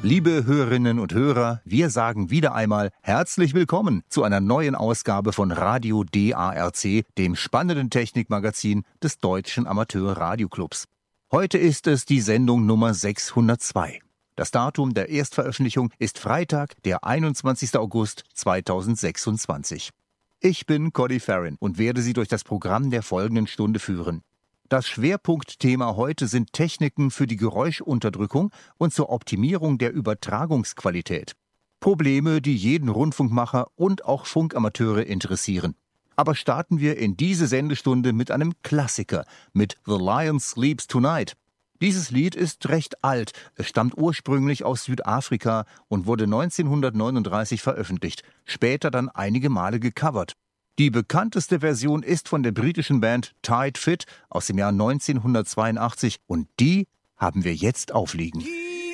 Liebe Hörerinnen und Hörer, wir sagen wieder einmal herzlich willkommen zu einer neuen Ausgabe von Radio DARC, dem spannenden Technikmagazin des Deutschen Amateur-Radioclubs. Heute ist es die Sendung Nummer 602. Das Datum der Erstveröffentlichung ist Freitag, der 21. August 2026. Ich bin Cody Farron und werde Sie durch das Programm der folgenden Stunde führen. Das Schwerpunktthema heute sind Techniken für die Geräuschunterdrückung und zur Optimierung der Übertragungsqualität. Probleme, die jeden Rundfunkmacher und auch Funkamateure interessieren. Aber starten wir in diese Sendestunde mit einem Klassiker, mit The Lion Sleeps Tonight. Dieses Lied ist recht alt, es stammt ursprünglich aus Südafrika und wurde 1939 veröffentlicht, später dann einige Male gecovert. Die bekannteste Version ist von der britischen Band Tight Fit aus dem Jahr 1982 und die haben wir jetzt aufliegen.